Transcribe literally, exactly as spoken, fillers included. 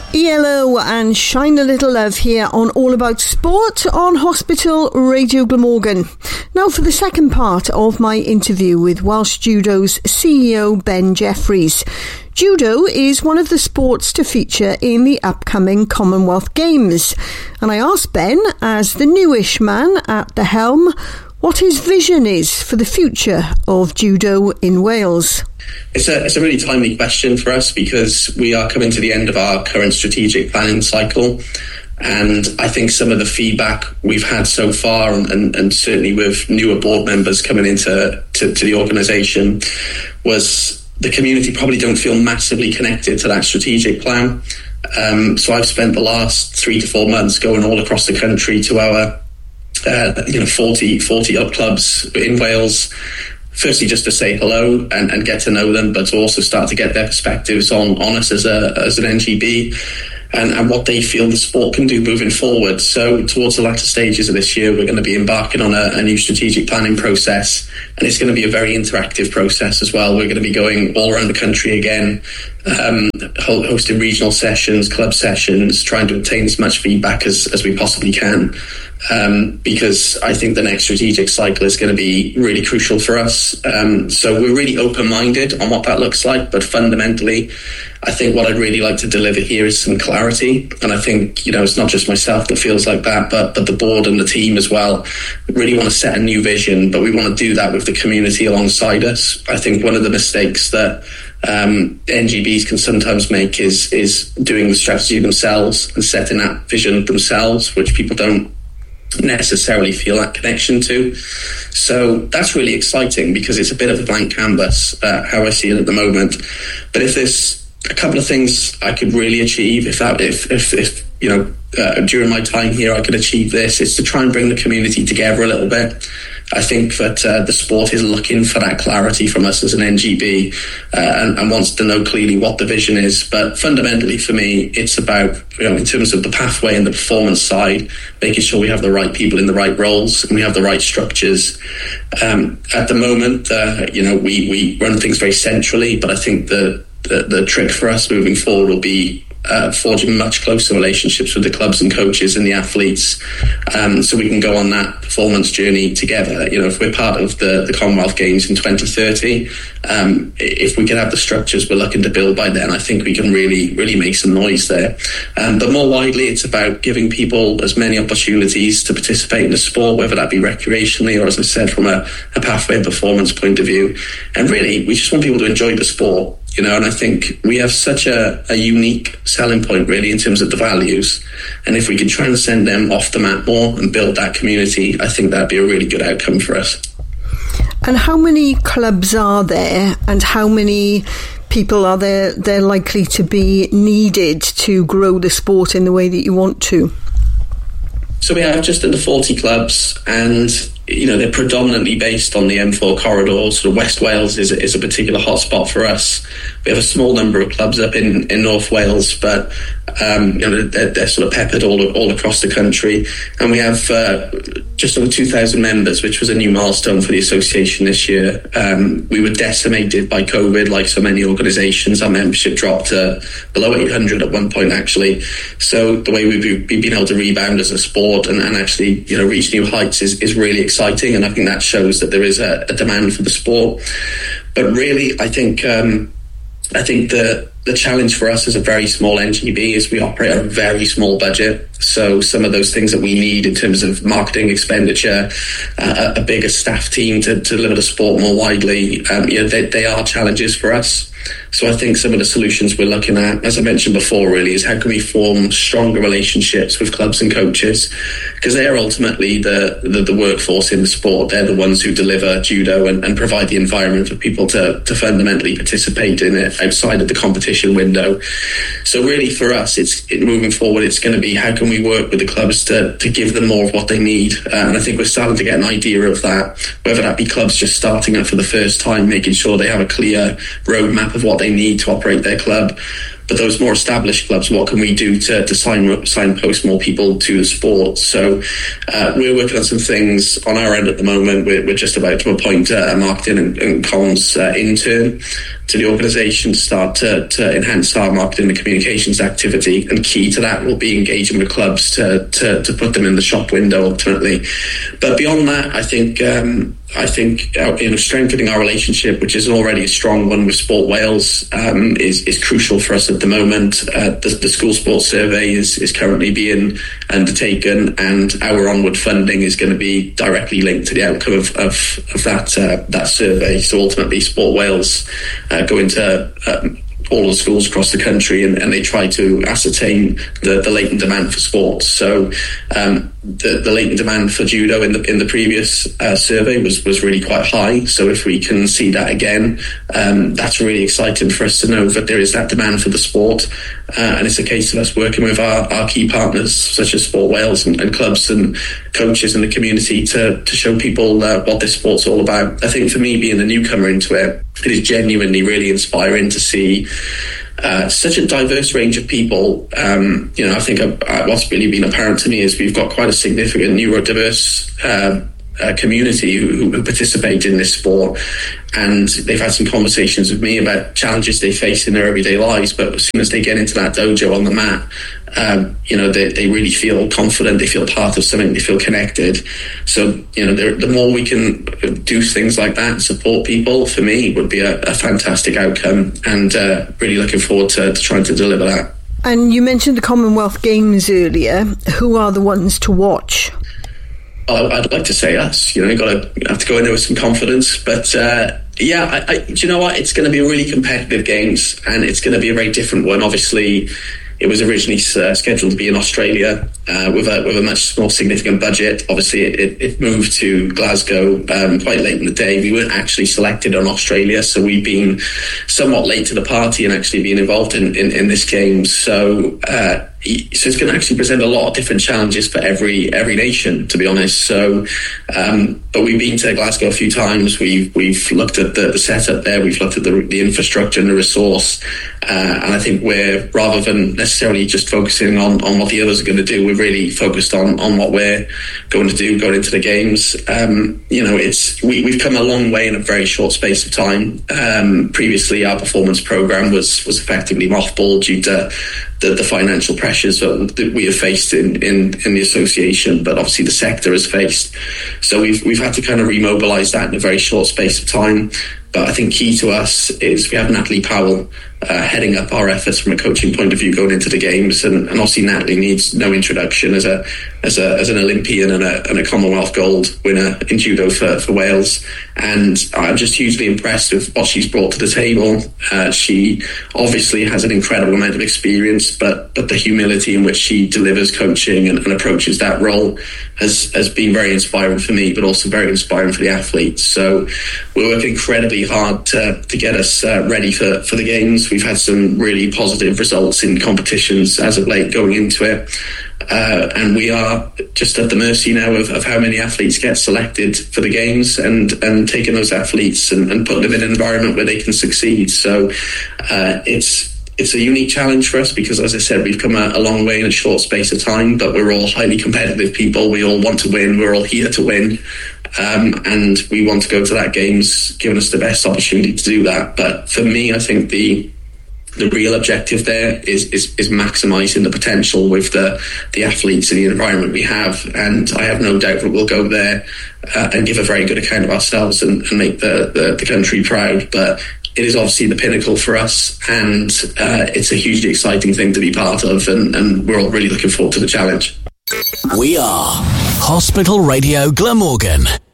E L O and Shine a Little Love here on All About Sport on Hospital Radio Glamorgan. Now for the second part of my interview with Welsh Judo's C E O Ben Jeffries. Judo is one of the sports to feature in the upcoming Commonwealth Games, and I asked Ben, as the newish man at the helm, what his vision is for the future of judo in Wales. It's a, it's a really timely question for us because we are coming to the end of our current strategic planning cycle, and I think some of the feedback we've had so far, and, and, and certainly with newer board members coming into to, to the organisation, was the community probably don't feel massively connected to that strategic plan. Um, so I've spent the last three to four months going all across the country to our uh, you know forty, forty odd clubs in Wales. Firstly, just to say hello and, and get to know them, but to also start to get their perspectives on, on us as a as an N G B and, and what they feel the sport can do moving forward. So towards the latter stages of this year, we're going to be embarking on a, a new strategic planning process, and it's going to be a very interactive process as well. We're going to be going all around the country again, um, hosting regional sessions, club sessions, trying to obtain as much feedback as, as we possibly can. Um, because I think the next strategic cycle is going to be really crucial for us. Um, so we're really open-minded on what that looks like, but fundamentally, I think what I'd really like to deliver here is some clarity. And I think, you know, it's not just myself that feels like that, but, but the board and the team as well. We really want to set a new vision, but we want to do that with the community alongside us. I think one of the mistakes that um, N G Bs can sometimes make is, is doing the strategy themselves and setting that vision themselves, which people don't necessarily feel that connection to. So that's really exciting because it's a bit of a blank canvas, uh, how I see it at the moment. But if there's a couple of things I could really achieve, if that, if if, if you know, uh, during my time here I could achieve this, is to try and bring the community together a little bit. I think that uh, the sport is looking for that clarity from us as an N G B uh, and, and wants to know clearly what the vision is. But fundamentally for me, it's about, you know, in terms of the pathway and the performance side, making sure we have the right people in the right roles and we have the right structures. Um, at the moment, uh, you know, we, we run things very centrally, but I think the, the, the trick for us moving forward will be Uh, forging much closer relationships with the clubs and coaches and the athletes, um, so we can go on that performance journey together. You know, if we're part of the, the Commonwealth Games in twenty thirty, um, if we can have the structures we're looking to build by then, I think we can really, really make some noise there. Um, but more widely, it's about giving people as many opportunities to participate in the sport, whether that be recreationally or, as I said, from a, a pathway and performance point of view. And really, we just want people to enjoy the sport. You know, and I think we have such a, a unique selling point, really, in terms of the values. And if we can try and send them off the map more and build that community, I think that'd be a really good outcome for us. And how many clubs are there, and how many people are there, they're likely to be needed to grow the sport in the way that you want to? So we have just under forty clubs, and you know, they're predominantly based on the M four corridor. So West Wales is, is a particular hotspot for us. We have a small number of clubs up in, in North Wales, but um, you know, they're, they're sort of peppered all all across the country. And we have uh, just over two thousand members, which was a new milestone for the association this year. Um, we were decimated by COVID, like so many organisations. Our membership dropped to below eight hundred at one point, actually. So the way we've, we've been able to rebound as a sport and, and actually, you know, reach new heights is, is really exciting. Exciting, and I think that shows that there is a, a demand for the sport. But really, I think um, I think the the challenge for us as a very small N G B is we operate on a very small budget. So some of those things that we need in terms of marketing expenditure, uh, a bigger staff team to, to deliver the sport more widely, um, you know, they, they are challenges for us. So I think some of the solutions we're looking at, as I mentioned before, really, is how can we form stronger relationships with clubs and coaches, because they are ultimately the, the, the workforce in the sport. They're the ones who deliver judo and, and provide the environment for people to, to fundamentally participate in it outside of the competition window. So really for us, it's it, moving forward, it's going to be how can we work with the clubs to, to give them more of what they need. Uh, and I think we're starting to get an idea of that, whether that be clubs just starting up for the first time, making sure they have a clear roadmap of what they need to operate their club, but those more established clubs, what can we do to, to sign, signpost more people to the sport? So uh, we're working on some things on our end at the moment. We're, we're just about to appoint a marketing and, and comms uh, intern to the organisation to start to, to enhance our marketing and communications activity. And key to that will be engaging with clubs to, to, to put them in the shop window ultimately. But beyond that, I think um, I think uh, you know, strengthening our relationship, which is already a strong one with Sport Wales, um, is, is crucial for us at the moment. Uh, the, the school sports survey is, is currently being undertaken, and our onward funding is going to be directly linked to the outcome of, of, of that uh, that survey. So ultimately, Sport Wales uh, go into um, all the schools across the country, and, and they try to ascertain the, the latent demand for sports. So um, the, the latent demand for judo in the in the previous uh, survey was, was really quite high. So if we can see that again, um, that's really exciting for us to know that there is that demand for the sport. Uh, and it's a case of us working with our, our key partners, such as Sport Wales and, and clubs and coaches in the community to, to show people uh, what this sport's all about. I think for me, being a newcomer into it, it is genuinely really inspiring to see uh, such a diverse range of people. Um, you know, I think uh, what's really been apparent to me is we've got quite a significant neurodiverse uh, uh, community who, who participate in this sport, and they've had some conversations with me about challenges they face in their everyday lives. But as soon as they get into that dojo on the mat, um, you know, they, they really feel confident, they feel part of something, they feel connected. So, you know, the more we can do things like that and support people, for me, would be a, a fantastic outcome, and uh, really looking forward to, to trying to deliver that. And you mentioned the Commonwealth Games earlier. Who are the ones to watch? Oh, I'd like to say us. You know, you've got to you have to go in there with some confidence. But uh, yeah, I, I, do you know what? It's going to be a really competitive games, and it's going to be a very different one. Obviously, it was originally uh, scheduled to be in Australia uh, with a with a much more significant budget. Obviously, it, it moved to Glasgow um, quite late in the day. We weren't actually selected on Australia, so we've been somewhat late to the party and actually being involved in, in, in this game. So. Uh, So it's going to actually present a lot of different challenges for every every nation, to be honest. So, um, but we've been to Glasgow a few times. We've we've looked at the, the setup there. We've looked at the, the infrastructure and the resource. Uh, and I think we're, rather than necessarily just focusing on, on what the others are going to do, we're really focused on, on what we're going to do going into the games. Um, you know, it's we, we've come a long way in a very short space of time. Um, previously, our performance program was was effectively mothballed due to The, the financial pressures that, that we have faced in, in, in the association, but obviously the sector has faced. So we've we've had to kind of remobilise that in a very short space of time. But I think key to us is we have Natalie Powell uh, heading up our efforts from a coaching point of view going into the games, and, and obviously Natalie needs no introduction as a as a as an Olympian and a, and a Commonwealth gold winner in judo for, for Wales. And I'm just hugely impressed with what she's brought to the table. Uh, she obviously has an incredible amount of experience, but but the humility in which she delivers coaching and, and approaches that role has has been very inspiring for me, but also very inspiring for the athletes. So we're working incredibly hard to, to get us uh, ready for, for the games. We've had some really positive results in competitions as of late going into it. Uh, and we are just at the mercy now of, of how many athletes get selected for the games, and, and taking those athletes and, and putting them in an environment where they can succeed. So uh, it's it's a unique challenge for us because, as I said, we've come a, a long way in a short space of time, but we're all highly competitive people. We all want to win. We're all here to win. Um, and we want to go to that games, giving us the best opportunity to do that. But for me, I think the the real objective there is is, is maximising the potential with the, the athletes and the environment we have. And I have no doubt that we'll go there uh, and give a very good account of ourselves and, and make the, the, the country proud. But it is obviously the pinnacle for us, and uh, it's a hugely exciting thing to be part of, and, and we're all really looking forward to the challenge. We are Hospital Radio Glamorgan.